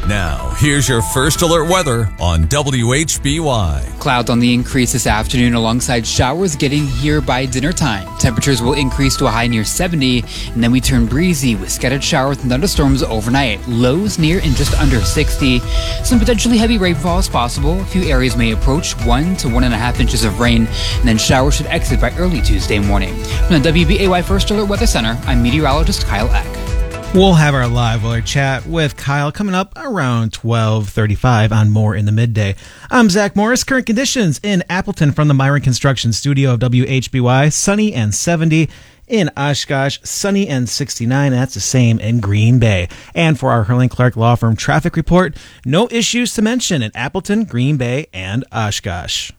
Now, here's your first alert weather on WHBY. Clouds on the increase this afternoon alongside showers getting here by dinner time. Temperatures will increase to a high near 70, and then we turn breezy with scattered showers and thunderstorms overnight. Lows near and just under 60. Some potentially heavy rainfall is possible. A few areas may approach 1 to 1.5 inches of rain, and then showers should exit by early Tuesday morning. From the WBAY First Alert Weather Center, I'm meteorologist Kyle Eck. We'll have our live weather chat with Kyle coming up around 12:35 on More in the Midday. I'm Zach Morris. Current conditions in Appleton from the Myron Construction Studio of WHBY. Sunny and 70. In Oshkosh, sunny and 69. That's the same in Green Bay. And for our Hurling Clark Law Firm traffic report, no issues to mention in Appleton, Green Bay, and Oshkosh.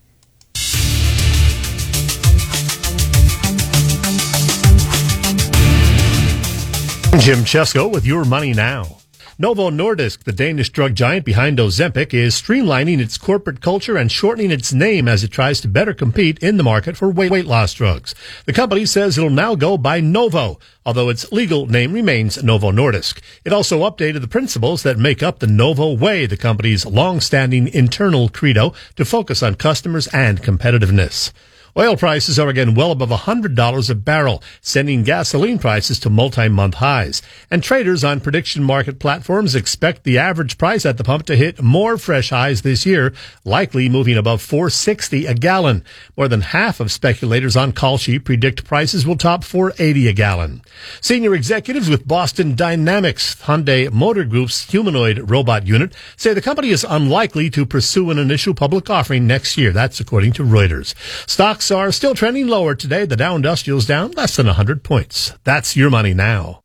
Jim Chesko with Your Money Now. Novo Nordisk, the Danish drug giant behind Ozempic, is streamlining its corporate culture and shortening its name as it tries to better compete in the market for weight loss drugs. The company says it'll now go by Novo, although its legal name remains Novo Nordisk. It also updated the principles that make up the Novo Way, the company's long-standing internal credo to focus on customers and competitiveness. Oil prices are again well above $100 a barrel, sending gasoline prices to multi-month highs. And traders on prediction market platforms expect the average price at the pump to hit more fresh highs this year, likely moving above $4.60 a gallon. More than half of speculators on Call Sheet predict prices will top $4.80 a gallon. Senior executives with Boston Dynamics, Hyundai Motor Group's humanoid robot unit, say the company is unlikely to pursue an initial public offering next year. That's according to Reuters. Stocks are still trending lower today. The Dow Industrial's down less than 100 points. That's Your Money Now.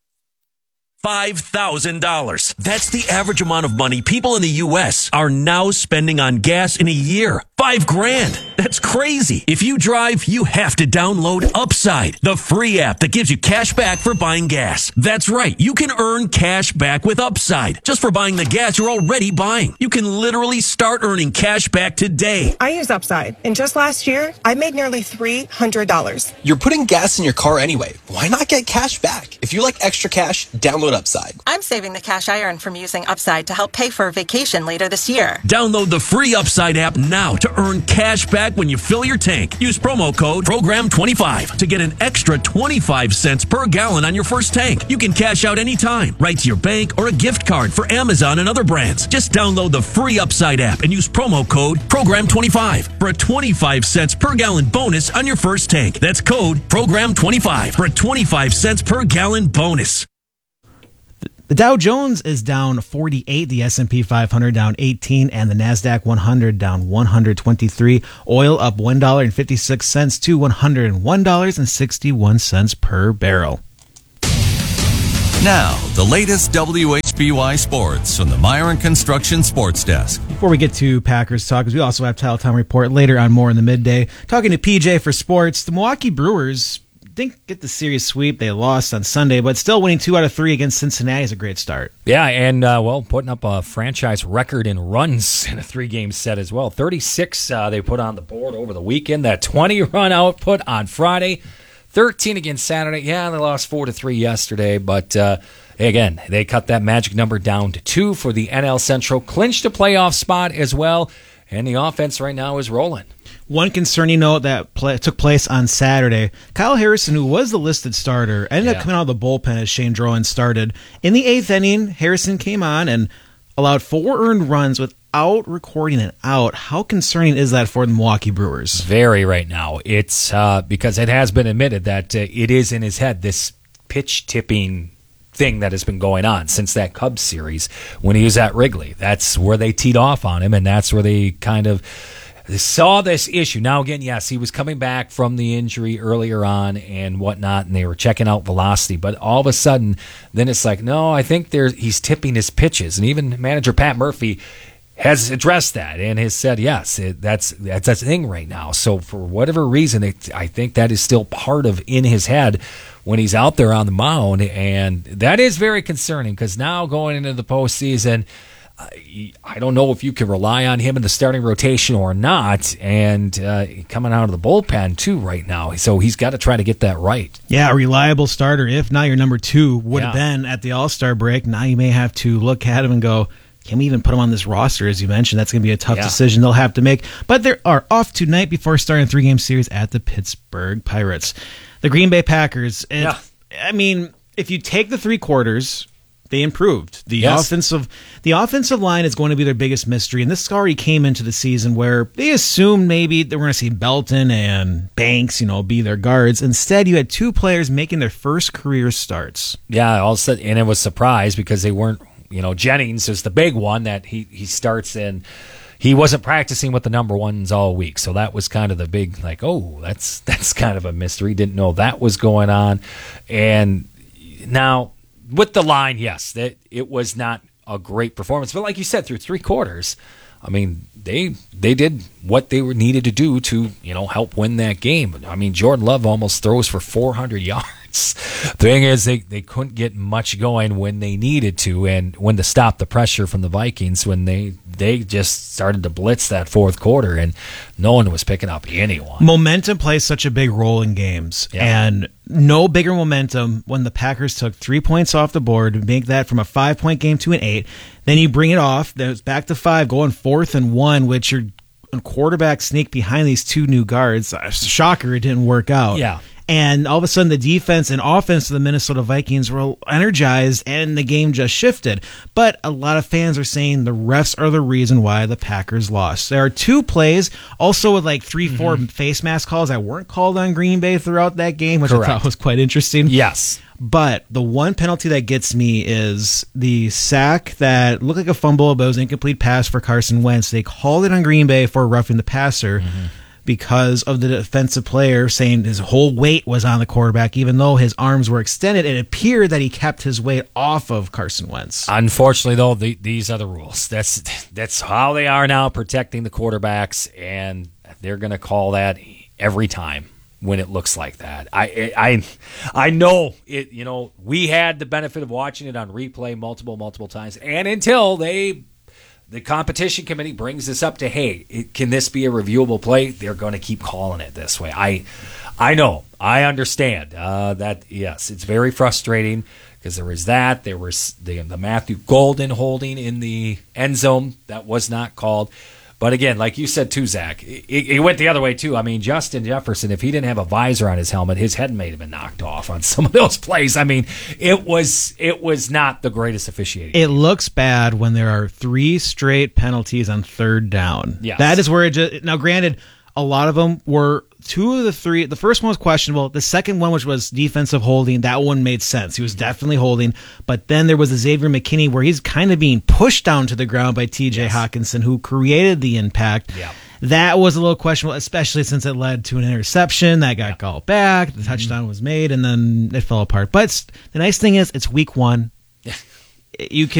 $5,000. That's the average amount of money people in the U.S. are now spending on gas in a year. $5,000. That's crazy. If you drive, you have to download Upside, the free app that gives you cash back for buying gas. That's right. You can earn cash back with Upside just for buying the gas you're already buying. You can literally start earning cash back today. I use Upside, and just last year, I made nearly $300. You're putting gas in your car anyway. Why not get cash back? If you like extra cash, download Upside. I'm saving the cash I earned from using Upside to help pay for a vacation later this year. Download the free Upside app now to earn cash back when you fill your tank. Use promo code PROGRAM25 to get an extra 25 cents per gallon on your first tank. You can cash out anytime, right to your bank or a gift card for Amazon and other brands. Just download the free Upside app and use promo code PROGRAM25 for a 25 cents per gallon bonus on your first tank. That's code PROGRAM25 for a 25 cents per gallon bonus. The Dow Jones is down 48, the S&P 500 down 18, and the NASDAQ 100 down 123. Oil up $1.56 to $101.61 per barrel. Now, the latest WHBY sports from the Myron Construction Sports Desk. Before we get to Packers talk, we also have Title Time Report later on More in the Midday. Talking to PJ for sports, the Milwaukee Brewers didn't get the series sweep. They lost on Sunday, but still winning 2 out of 3 against Cincinnati is a great start. Yeah, and, putting up a franchise record in runs in a 3-game set as well. 36 they put on the board over the weekend. That 20-run output on Friday. 13 against Saturday. Yeah, they lost 4-3 yesterday, but again, they cut that magic number down to 2 for the NL Central. Clinched a playoff spot as well, and the offense right now is rolling. One concerning note that took place on Saturday, Kyle Harrison, who was the listed starter, ended up coming out of the bullpen as Shane Drowan started. In the 8th inning, Harrison came on and allowed 4 earned runs without recording an out. How concerning is that for the Milwaukee Brewers? Very right now. It's because it has been admitted that it is in his head, this pitch tipping thing that has been going on since that Cubs series when he was at Wrigley. That's where they teed off on him, and that's where they kind of saw this issue. Now, again, yes, he was coming back from the injury earlier on and whatnot, and they were checking out velocity. But all of a sudden, then it's like, no, I think he's tipping his pitches. And even manager Pat Murphy has addressed that and has said, yes, that's a thing right now. So for whatever reason, I think that is still part of in his head when he's out there on the mound. And that is very concerning because now going into the postseason, I don't know if you can rely on him in the starting rotation or not, and coming out of the bullpen too right now. So he's got to try to get that right. Yeah, a reliable starter, if not your number 2, would have been at the All-Star break. Now you may have to look at him and go, can we even put him on this roster? As you mentioned, that's going to be a tough decision they'll have to make. But they are off tonight before starting a 3-game series at the Pittsburgh Pirates. The Green Bay Packers. I mean, if you take the 3 quarters, they improved. The offensive line is going to be their biggest mystery, and this already came into the season where they assumed maybe they were going to see Belton and Banks, be their guards. Instead, you had 2 players making their first career starts. Yeah, all of a sudden, and it was surprised because they weren't. Jennings is the big one that he starts in. He wasn't practicing with the number ones all week, so that was kind of the big that's kind of a mystery. Didn't know that was going on, and now. With the line, yes, that it was not a great performance, but like you said, through 3 quarters, I mean, they did what they were needed to do to help win that game. I mean, Jordan Love almost throws for 400 yards. The thing is, they couldn't get much going when they needed to, and when to stop the pressure from the Vikings when they just started to blitz that 4th quarter, and no one was picking up anyone. Momentum plays such a big role in games, and no bigger momentum when the Packers took 3 points off the board to make that from a 5-point game to an 8. Then you bring it off, then it's back to 5, going 4th and 1, which your quarterback sneak behind these 2 new guards. Shocker, it didn't work out. Yeah. And all of a sudden, the defense and offense of the Minnesota Vikings were energized, and the game just shifted. But a lot of fans are saying the refs are the reason why the Packers lost. There are 2 plays, also with 3-4 face mask calls that weren't called on Green Bay throughout that game, which I thought was quite interesting. Yes. But the one penalty that gets me is the sack that looked like a fumble, but it was an incomplete pass for Carson Wentz. They called it on Green Bay for roughing the passer. Because of the defensive player saying his whole weight was on the quarterback, even though his arms were extended. It appeared that he kept his weight off of Carson Wentz. Unfortunately, though, these are the rules. That's how they are now, protecting the quarterbacks, and they're going to call that every time when it looks like that. I know it. We had the benefit of watching it on replay multiple times, and until the competition committee brings this up to, hey, can this be a reviewable play? They're going to keep calling it this way. I know. I understand that, yes, it's very frustrating because there was that. There was the Matthew Golden holding in the end zone that was not called. But again, like you said too, Zach, it went the other way too. I mean, Justin Jefferson, if he didn't have a visor on his helmet, his head may have been knocked off on some of those plays. I mean, it was not the greatest officiating. It looks bad when there are 3 straight penalties on 3rd down. Yes. That is where it just... Now, granted, a lot of them were 2 of the 3. The first one was questionable. The second one, which was defensive holding, that one made sense. He was definitely holding. But then there was a Xavier McKinney where he's kind of being pushed down to the ground by TJ Hawkinson, who created the impact. Yeah. That was a little questionable, especially since it led to an interception that got called back. The touchdown was made, and then it fell apart. But the nice thing is, it's week 1. You can